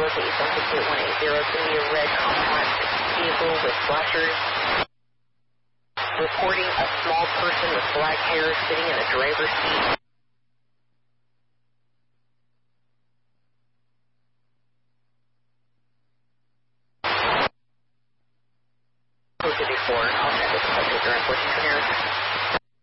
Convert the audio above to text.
locate 168-180. It's going to be a red compact vehicle with flashers. Reporting a small person with black hair sitting in the driver's seat. Posted before. I'll check with the subject during 14 here.